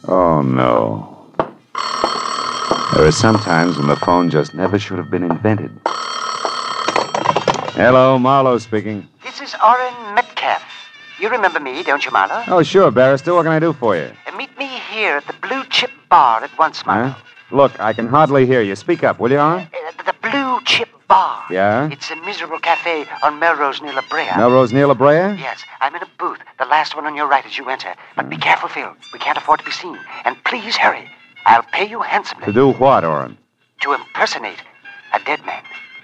Oh, no. There are some times when the phone just never should have been invented. Hello, Marlowe speaking. This is Orrin Metcalf. You remember me, don't you, Marlowe? Oh, sure, barrister. What can I do for you? Meet me here at the Blue Chip Bar at once, Marlowe. Huh? Look, I can hardly hear you. Speak up, will you, Orrin? The Blue Chip Bar. Yeah? It's a miserable cafe on Melrose near La Brea. Melrose near La Brea? Yes, I'm in a booth, the last one on your right as you enter. But be careful, Phil. We can't afford to be seen. And please hurry. I'll pay you handsomely. To do what, Orrin? To impersonate a dead man.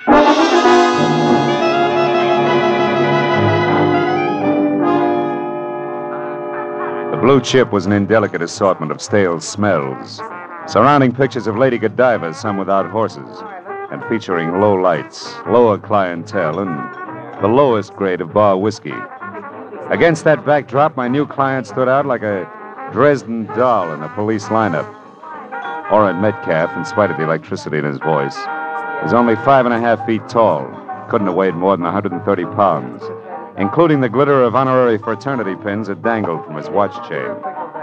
The Blue Chip was an indelicate assortment of stale smells, surrounding pictures of lady Godiva, some without horses, and featuring low lights, lower clientele, and the lowest grade of bar whiskey. Against that backdrop, my new client stood out like a Dresden doll in a police lineup. Orrin Metcalf, in spite of the electricity in his voice, was only 5.5 feet tall, couldn't have weighed more than 130 pounds, including the glitter of honorary fraternity pins that dangled from his watch chain.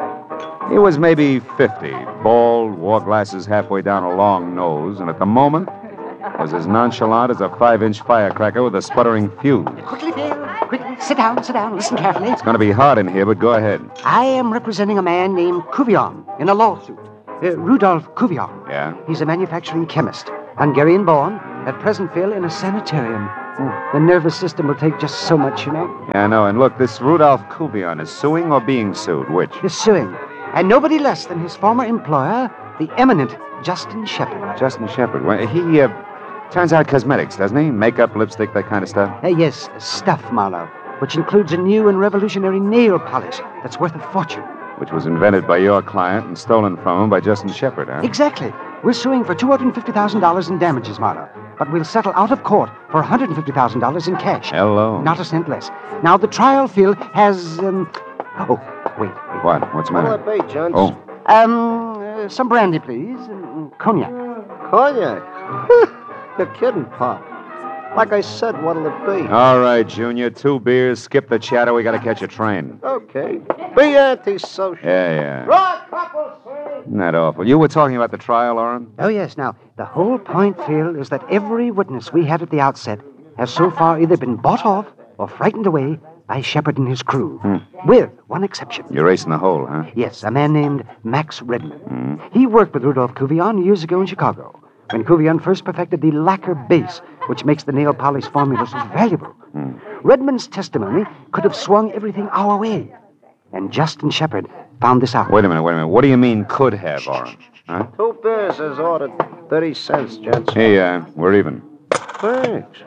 He was maybe 50, bald, wore glasses halfway down a long nose, and at the moment was as nonchalant as a 5-inch firecracker with a sputtering fuse. Quickly, Phil. Quickly. Sit down. Listen carefully. It's going to be hard in here, but go ahead. I am representing a man named Cuvion in a lawsuit. Rudolph Cuvion. Yeah? He's a manufacturing chemist, Hungarian-born, at present, Phil, in a sanitarium. The nervous system will take just so much, you know. Yeah, I know. And look, this Rudolph Cuvion is suing or being sued? Which? He's suing. And nobody less than his former employer, the eminent Justin Shepard. Justin Shepard. Well, he turns out cosmetics, doesn't he? Makeup, lipstick, that kind of stuff? Yes, stuff, Marlowe, which includes a new and revolutionary nail polish that's worth a fortune. Which was invented by your client and stolen from him by Justin Shepard, huh? Exactly. We're suing for $250,000 in damages, Marlowe. But we'll settle out of court for $150,000 in cash. Hello. Not a cent less. Now, the trial, Phil, has, Oh, wait. What? What's the matter? What'll it be, Jones? Oh. Some brandy, please. Cognac. Cognac? You're kidding, Pop. Like I said, what'll it be? All right, Junior. 2 beers. Skip the chatter. We got to catch a train. Okay. Be antisocial. Yeah. Right, couple, sir. Isn't that awful? You were talking about the trial, Orrin? Oh, yes. Now, the whole point, Phil, is that every witness we had at the outset has so far either been bought off or frightened away by Shepard and his crew. With one exception. You're racing the hole, huh? Yes, a man named Max Redman. He worked with Rudolph Cuvion years ago in Chicago, when Cuvion first perfected the lacquer base, which makes the nail polish formula so valuable. Redman's testimony could have swung everything our way. And Justin Shepard found this out. Wait a minute. What do you mean could have, Orrin? Huh? 2 beers as ordered. 30 cents, gents. Hey, we're even. Thanks.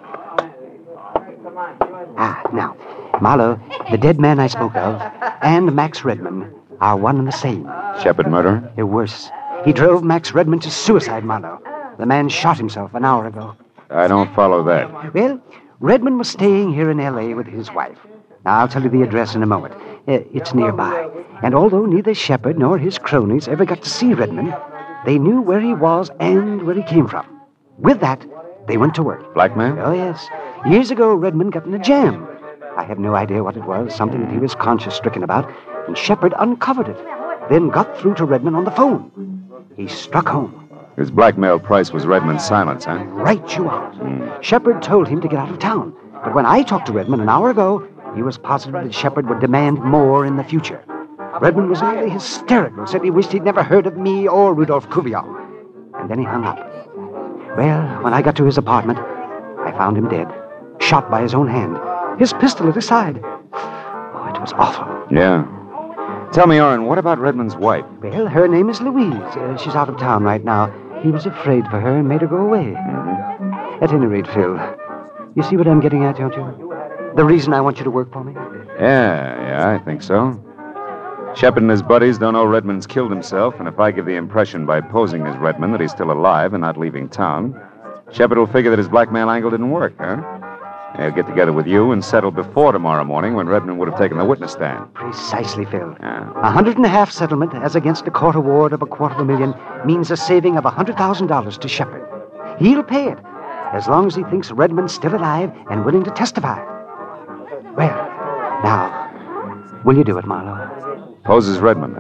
Now, Marlowe, the dead man I spoke of, and Max Redman are one and the same. Shepard murderer? They're worse. He drove Max Redman to suicide, Marlowe. The man shot himself an hour ago. I don't follow that. Well, Redman was staying here in L.A. with his wife. Now, I'll tell you the address in a moment. It's nearby. And although neither Shepard nor his cronies ever got to see Redman, they knew where he was and where he came from. With that, they went to work. Blackmail? Oh, yes. Years ago, Redman got in a jam. I have no idea what it was, something that he was conscience-stricken about, and Shepard uncovered it, then got through to Redman on the phone. He struck home. His blackmail price was Redman's silence, huh? Right you are. Shepard told him to get out of town, but when I talked to Redman an hour ago, he was positive that Shepard would demand more in the future. Redman was nearly hysterical, said he wished he'd never heard of me or Rudolph Cuvion. And then he hung up. Well, when I got to his apartment, I found him dead, shot by his own hand, his pistol at his side. Oh, it was awful. Yeah. Tell me, Orrin, what about Redman's wife? Well, her name is Louise. She's out of town right now. He was afraid for her and made her go away. At any rate, Phil, you see what I'm getting at, don't you? The reason I want you to work for me? Yeah, I think so. Shepard and his buddies don't know Redman's killed himself, and if I give the impression by posing as Redman that he's still alive and not leaving town, Shepard will figure that his blackmail angle didn't work, huh? He'll get together with you and settle before tomorrow morning when Redman would have taken the witness stand. Precisely, Phil. Yeah. $150,000 settlement as against a court award of $250,000 means a saving of $100,000 to Shepard. He'll pay it as long as he thinks Redman's still alive and willing to testify. Well, now, will you do it, Marlowe? Pose as Redman, huh?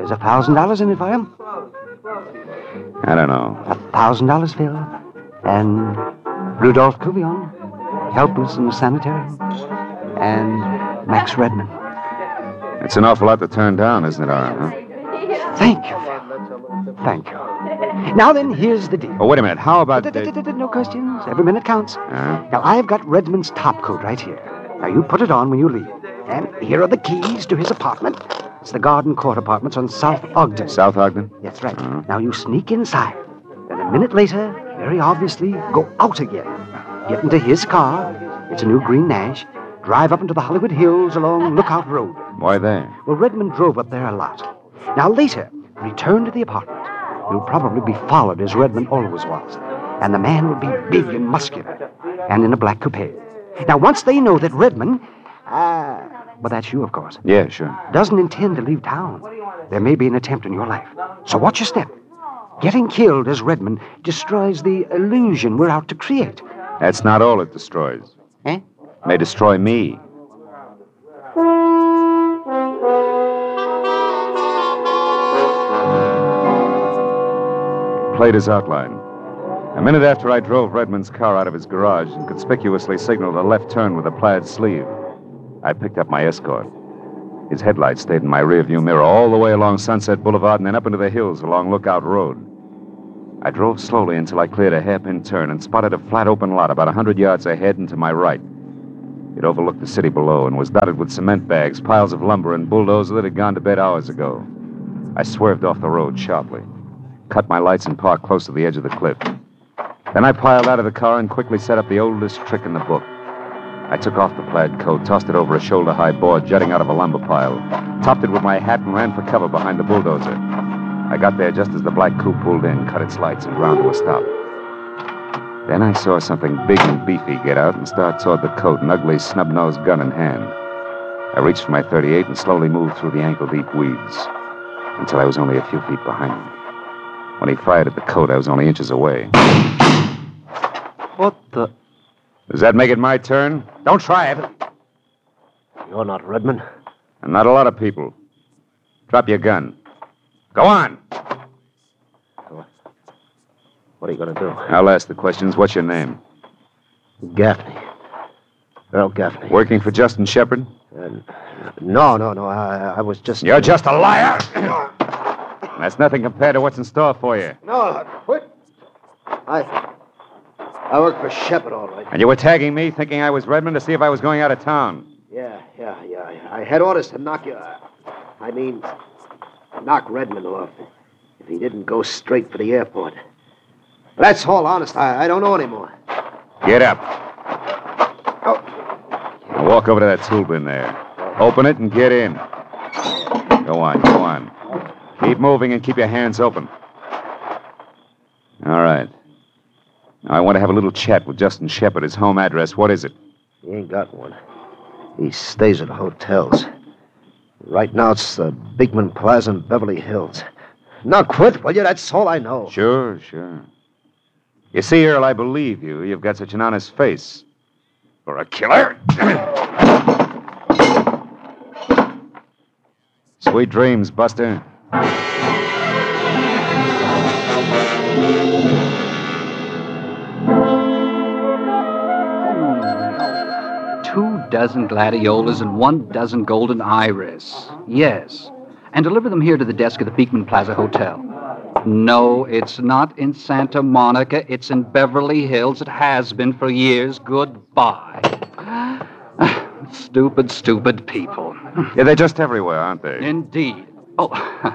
There's $1,000 in it for him. I don't know. $1,000, Phil. And Rudolph Cuvion, helpless in the sanitarium. And Max Redman. It's an awful lot to turn down, isn't it, Aaron, huh? Thank you, Phil. Thank you. Now then, here's the deal. Oh, wait a minute. How about... No questions. Every minute counts. Uh-huh. Now, I've got Redmond's top coat right here. Now, you put it on when you leave. And here are the keys to his apartment. It's the Garden Court Apartments on South Ogden. South Ogden? That's right. Uh-huh. Now, you sneak inside. Then a minute later, very obviously, go out again. Get into his car. It's a new green Nash. Drive up into the Hollywood Hills along Lookout Road. Why there? Well, Redmond drove up there a lot. Now, later, return to the apartment. You'll probably be followed as Redmond always was. And the man will be big and muscular. And in a black coupe. Now, once they know that Redmond... well, that's you, of course. Yeah, sure. Doesn't intend to leave town. There may be an attempt in your life. So watch your step. Getting killed as Redmond destroys the illusion we're out to create. That's not all it destroys. Eh? May destroy me. Played his outline. A minute after I drove Redmond's car out of his garage and conspicuously signaled a left turn with a plaid sleeve, I picked up my escort. His headlights stayed in my rearview mirror all the way along Sunset Boulevard and then up into the hills along Lookout Road. I drove slowly until I cleared a hairpin turn and spotted a flat open lot about 100 yards ahead and to my right. It overlooked the city below and was dotted with cement bags, piles of lumber, and bulldozers that had gone to bed hours ago. I swerved off the road sharply, cut my lights, and parked close to the edge of the cliff. Then I piled out of the car and quickly set up the oldest trick in the book. I took off the plaid coat, tossed it over a shoulder-high board jutting out of a lumber pile, topped it with my hat, and ran for cover behind the bulldozer. I got there just as the black coupe pulled in, cut its lights, and ground to a stop. Then I saw something big and beefy get out and start toward the coat, an ugly, snub-nosed gun in hand. I reached for my .38 and slowly moved through the ankle-deep weeds until I was only a few feet behind him. When he fired at the coat, I was only inches away. What the... Does that make it my turn? Don't try it. You're not Redmond. And not a lot of people. Drop your gun. Go on. What are you going to do? I'll ask the questions. What's your name? Gaffney. Earl Gaffney. Working for Justin Shepard? No. I was just... You're just a liar. That's nothing compared to what's in store for you. No, quit. I work for Shepard, all right. And you were tagging me, thinking I was Redmond to see if I was going out of town. Yeah. I had orders to knock you... knock Redmond off if he didn't go straight for the airport. But that's all honest. I don't know anymore. Get up. Oh. Now walk over to that tool bin there. Open it and get in. Go on. Keep moving and keep your hands open. All right. Now, I want to have a little chat with Justin Shepard. His home address, what is it? He ain't got one. He stays at hotels. Right now, it's the Beekman Plaza in Beverly Hills. Now quit, will you? That's all I know. Sure. You see, Earl, I believe you. You've got such an honest face. For a killer. Sweet dreams, Buster. 24 gladiolas and 12 golden iris. Yes. And deliver them here to the desk of the Beekman Plaza Hotel. No, it's not in Santa Monica. It's in Beverly Hills. It has been for years. Goodbye. Stupid people. Yeah, they're just everywhere, aren't they? Indeed. Oh,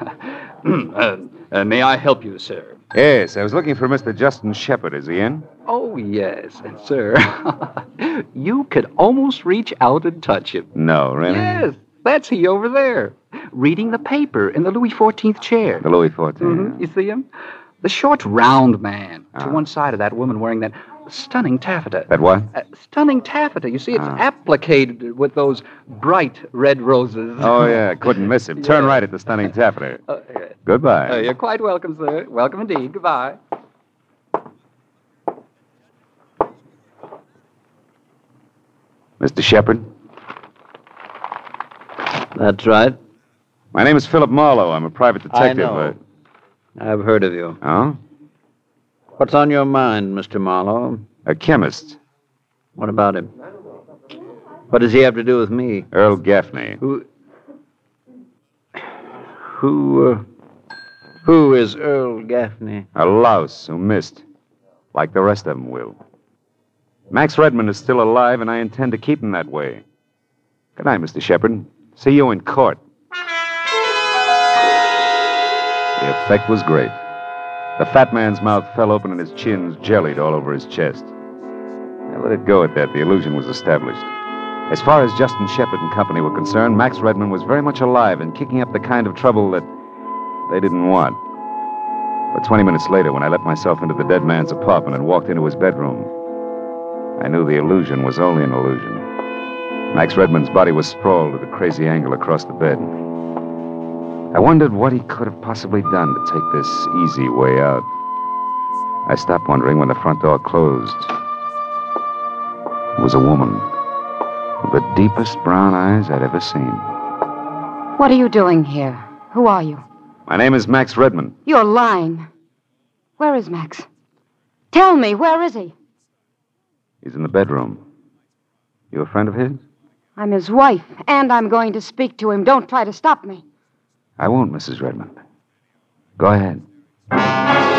may I help you, sir? Yes, I was looking for Mr. Justin Shepard. Is he in? Oh, yes, and sir, you could almost reach out and touch him. No, really? Yes, that's he over there, reading the paper in the Louis XIV chair. The Louis XIV. Mm-hmm. You see him? The short, round man to one side of that woman wearing that stunning taffeta. That what? Stunning taffeta. You see, it's applicated with those bright red roses. Oh, yeah, couldn't miss him. Turn right at the stunning taffeta. Goodbye. You're quite welcome, sir. Welcome indeed. Goodbye. Mr. Shepard? That's right. My name is Philip Marlowe. I'm a private detective. I know. I've heard of you. Oh? What's on your mind, Mr. Marlowe? A chemist. What about him? What does he have to do with me? Earl Gaffney. Who is Earl Gaffney? A louse who missed. Like the rest of them will. Max Redmond is still alive, and I intend to keep him that way. Good night, Mr. Shepard. See you in court. The effect was great. The fat man's mouth fell open and his chins jellied all over his chest. I let it go at that. The illusion was established. As far as Justin Shepard and company were concerned, Max Redmond was very much alive and kicking up the kind of trouble that they didn't want. But 20 minutes later, when I let myself into the dead man's apartment and walked into his bedroom, I knew the illusion was only an illusion. Max Redmond's body was sprawled at a crazy angle across the bed. I wondered what he could have possibly done to take this easy way out. I stopped wondering when the front door closed. It was a woman with the deepest brown eyes I'd ever seen. What are you doing here? Who are you? My name is Max Redmond. You're lying. Where is Max? Tell me, where is he? He's in the bedroom. You a friend of his? I'm his wife, and I'm going to speak to him. Don't try to stop me. I won't, Mrs. Redmond. Go ahead.